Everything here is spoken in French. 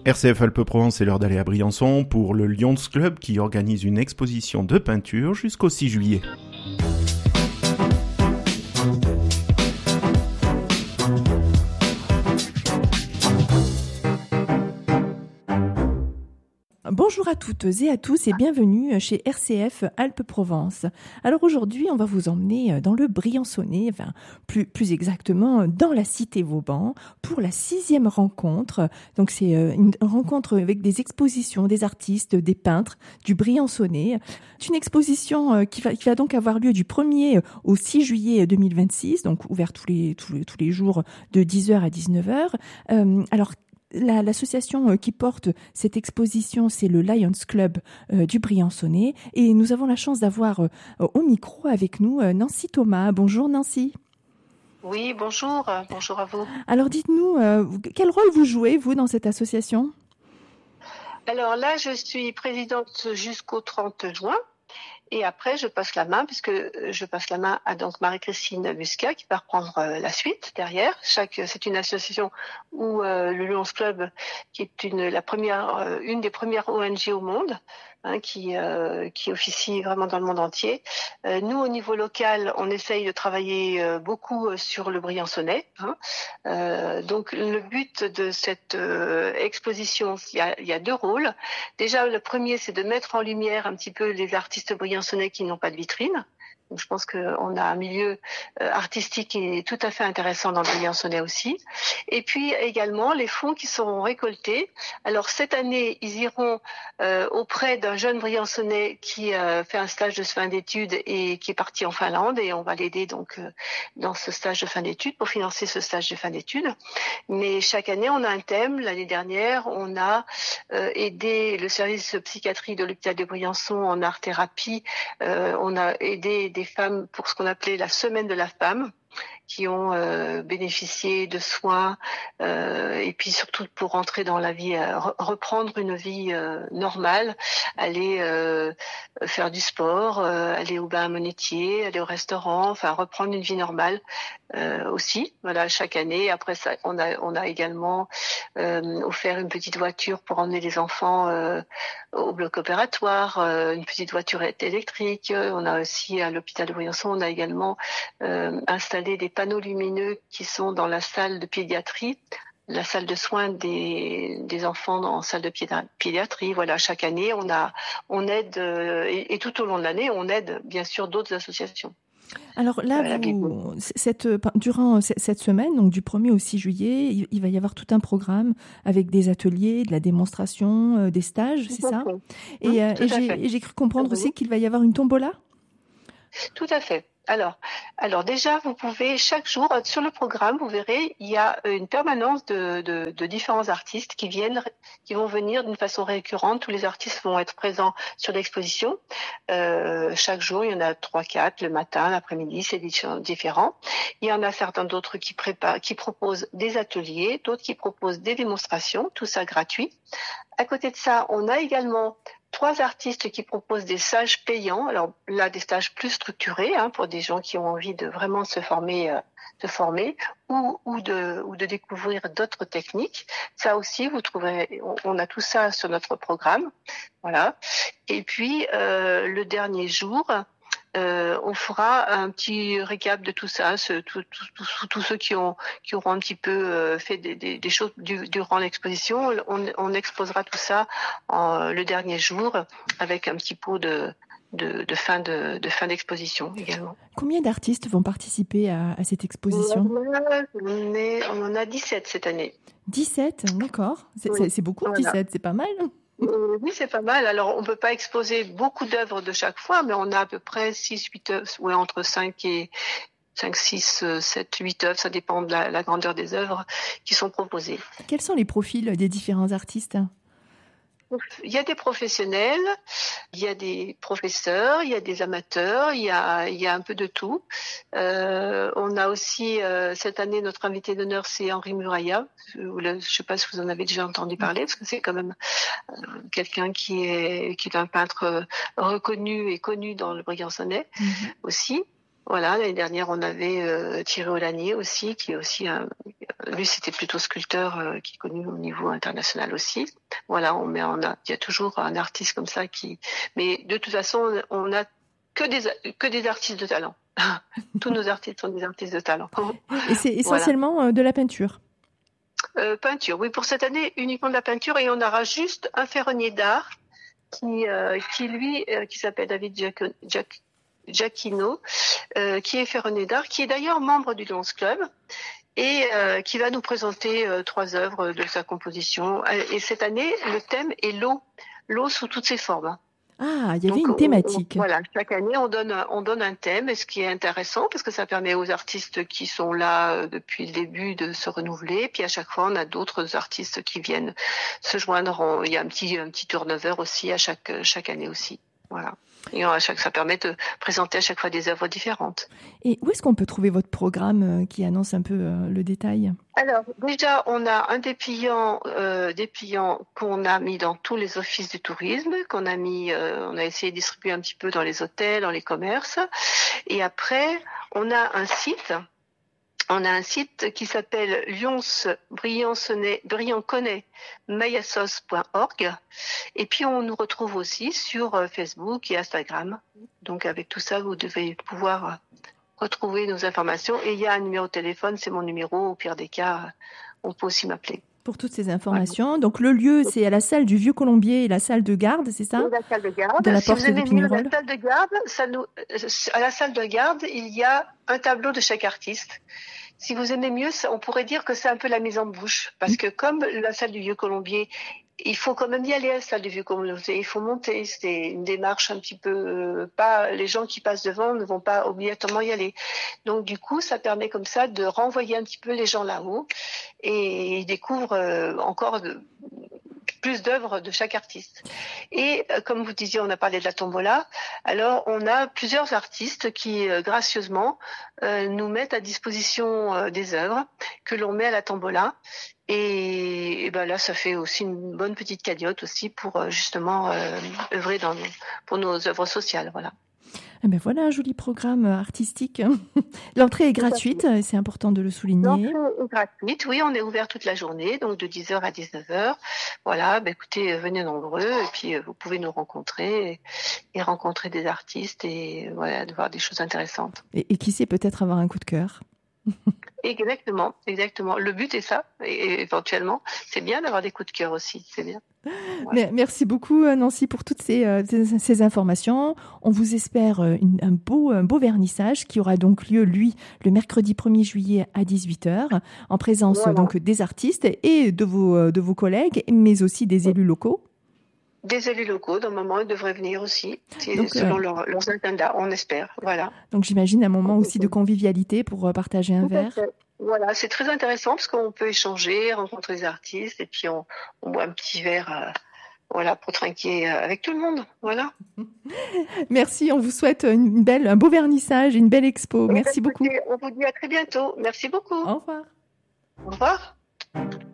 RCF Alpes-Provence, c'est l'heure d'aller à Briançon pour le Lions Club qui organise une exposition de peinture jusqu'au 6 juillet. Bonjour à toutes et à tous et bienvenue chez RCF Alpes-Provence. Alors aujourd'hui, on va vous emmener dans le Briançonnais, enfin plus exactement dans la cité Vauban pour la 6e rencontre. Donc c'est une rencontre avec des expositions, des artistes, des peintres du Briançonnais. C'est une exposition qui va donc avoir lieu du 1er au 6 juillet 2026, donc ouvert tous les jours de 10h à 19h. Alors l'association qui porte cette exposition, c'est le Lions Club du Briançonnais. Et nous avons la chance d'avoir au micro avec nous Nancy Thomas. Bonjour Nancy. Oui, bonjour à vous. Alors dites-nous, quel rôle vous jouez, vous, dans cette association ? Alors là, je suis présidente jusqu'au 30 juin. Et après, je passe la main, puisque je passe la main à donc Marie-Christine Muscat qui va reprendre la suite derrière. C'est une association où le Lions Club, qui est une des premières ONG au monde, qui officie vraiment dans le monde entier. Nous, au niveau local, on essaye de travailler beaucoup sur le Briançonnais. Donc, le but de cette exposition, il y a deux rôles. Déjà, le premier, c'est de mettre en lumière un petit peu les artistes briançonnais qui n'ont pas de vitrine. Donc, je pense qu'on a un milieu artistique qui est tout à fait intéressant dans le Briançonnais aussi. Et puis également les fonds qui seront récoltés. Alors cette année, ils iront auprès d'un jeune Briançonnais qui fait un stage de fin d'études et qui est parti en Finlande, et on va l'aider donc dans ce stage de fin d'études pour financer ce stage de fin d'études. Mais chaque année, on a un thème. L'année dernière, on a aidé le service de psychiatrie de l'hôpital de Briançon en art-thérapie. On a aidé des femmes pour ce qu'on appelait la semaine de la femme, qui ont bénéficié de soins et puis surtout pour rentrer dans la vie, reprendre une vie normale, aller faire du sport, aller au bain à Monetier, aller au restaurant, enfin reprendre une vie normale aussi. Voilà, chaque année. Après ça, on a également offert une petite voiture pour emmener les enfants au bloc opératoire, une petite voiturette électrique. On a aussi à l'hôpital de Briançon, on a également installé des panneaux lumineux qui sont dans la salle de pédiatrie, la salle de soins des enfants en salle de pédiatrie. Voilà, chaque année, on aide, et tout au long de l'année, on aide bien sûr d'autres associations. Alors là, durant cette semaine, donc du 1er au 6 juillet, il va y avoir tout un programme avec des ateliers, de la démonstration, des stages, c'est ça ? Et j'ai cru comprendre aussi qu'il va y avoir une tombola ? Tout à fait. Alors déjà, vous pouvez chaque jour sur le programme, vous verrez, il y a une permanence de différents artistes qui vont venir d'une façon récurrente. Tous les artistes vont être présents sur l'exposition. Chaque jour, il y en a 3-4 le matin, l'après-midi, c'est différent. Il y en a certains d'autres qui proposent des ateliers, d'autres qui proposent des démonstrations, tout ça gratuit. À côté de ça, on a également 3 artistes qui proposent des stages payants. Alors là, des stages plus structurés pour des gens qui ont envie de vraiment se former ou de découvrir d'autres techniques. Ça aussi, vous trouverez, on a tout ça sur notre programme. Voilà. Et puis le dernier jour, on fera un petit récap de tout ça, tous ceux qui auront un petit peu fait des choses durant l'exposition. On exposera tout ça le dernier jour avec un petit pot de fin d'exposition également. Combien d'artistes vont participer à cette exposition ? On en a 17 cette année. 17, d'accord. C'est beaucoup, voilà. 17, c'est pas mal. Oui, c'est pas mal. Alors, on peut pas exposer beaucoup d'œuvres de chaque fois, mais on a à peu près 6-8 œuvres, entre 5, 6, 7, 8 œuvres. Ça dépend de la grandeur des œuvres qui sont proposées. Quels sont les profils des différents artistes ? Il y a des professionnels, il y a des professeurs, il y a des amateurs, il y a un peu de tout. On a aussi cette année notre invité d'honneur, c'est Henri Muraya. Je sais pas si vous en avez déjà entendu parler, parce que c'est quand même quelqu'un qui est un peintre reconnu et connu dans le Briançonnais aussi. Voilà, l'année dernière, on avait Thierry Olanier aussi, qui est aussi lui, c'était plutôt sculpteur qui est connu au niveau international aussi. Voilà, il y a toujours un artiste comme ça mais de toute façon, on a que des artistes de talent. Tous nos artistes sont des artistes de talent. Et c'est essentiellement de la peinture. Peinture, oui, pour cette année, uniquement de la peinture, et on aura juste un ferronnier d'art qui s'appelle David Giacchino, qui est ferronnier d'art, qui est d'ailleurs membre du Lions Club, et qui va nous présenter 3 œuvres de sa composition. Et cette année, le thème est l'eau sous toutes ses formes. Ah, il y avait une thématique. Voilà, chaque année, on donne un thème, ce qui est intéressant parce que ça permet aux artistes qui sont là depuis le début de se renouveler. Puis à chaque fois, on a d'autres artistes qui viennent se joindre. Il y a un petit turnover aussi à chaque année aussi. Voilà. Et ça permet de présenter à chaque fois des œuvres différentes. Et où est-ce qu'on peut trouver votre programme qui annonce un peu le détail ? Alors déjà, on a un dépliant qu'on a mis dans tous les offices du tourisme, on a essayé de distribuer un petit peu dans les hôtels, dans les commerces. Et après, on a un site qui s'appelle lyonsbriançonnais-mayassos.org. Et puis, on nous retrouve aussi sur Facebook et Instagram. Donc, avec tout ça, vous devez pouvoir retrouver nos informations. Et il y a un numéro de téléphone, c'est mon numéro. Au pire des cas, on peut aussi m'appeler. Pour toutes ces informations. Ouais. Donc, le lieu, c'est à la salle du Vieux-Colombier et la salle de garde, c'est ça ? La salle de garde. De la porte de Pignerol. La salle de garde, à la salle de garde, il y a un tableau de chaque artiste. Si vous aimez mieux, on pourrait dire que c'est un peu la mise en bouche. Parce que comme la salle du Vieux-Colombier, il faut quand même y aller à la salle du Vieux-Colombier. Il faut monter. C'est une démarche un petit peu... les gens qui passent devant ne vont pas obligatoirement y aller. Donc du coup, ça permet comme ça de renvoyer un petit peu les gens là-haut. Et ils découvrent encore plus d'œuvres de chaque artiste. Et comme vous disiez, on a parlé de la tombola. Alors, on a plusieurs artistes qui, gracieusement, nous mettent à disposition des œuvres que l'on met à la tombola. Et ben là, ça fait aussi une bonne petite cagnotte aussi pour justement œuvrer pour nos œuvres sociales. Voilà. Eh ben voilà un joli programme artistique. L'entrée est gratuite, c'est important de le souligner. L'entrée est gratuite, oui, on est ouvert toute la journée, donc de 10h à 19h. Voilà, écoutez, venez nombreux et puis vous pouvez nous rencontrer et rencontrer des artistes et voilà, de voir des choses intéressantes. Et qui sait, peut-être avoir un coup de cœur. Exactement. Le but est ça, et éventuellement, c'est bien d'avoir des coups de cœur aussi, c'est bien. Ouais. Merci beaucoup Nancy pour toutes ces informations. On vous espère un beau vernissage qui aura donc lieu, le mercredi 1er juillet à 18h, en présence donc des artistes et de vos collègues, mais aussi des élus locaux. Des élus locaux, dans le moment, ils devraient venir aussi, selon leurs agendas, on espère. Voilà. Donc j'imagine un moment aussi de convivialité pour partager un verre. Voilà, c'est très intéressant parce qu'on peut échanger, rencontrer les artistes et puis on boit un petit verre pour trinquer avec tout le monde. Voilà. Merci, on vous souhaite un beau vernissage, une belle expo. Merci beaucoup. On vous dit à très bientôt. Merci beaucoup. Au revoir. Au revoir.